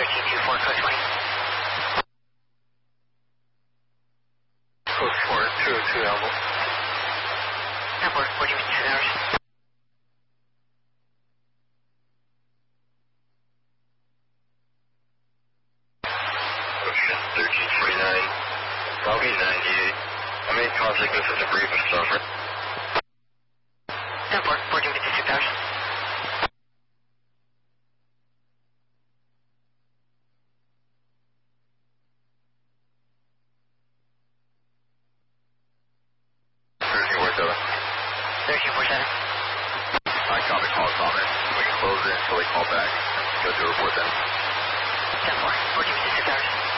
1324, code 20. Code 4, 202 Alpha. Airport, 14 minutes, 6 hours. Ocean 1349, Bobby 98. I made contact with the briefest suffer. Airport, 14 minutes, 6 hours. I copy call comment. We can close it until they call back. Go to report then. 10-4, 14 minutes, 6 hours.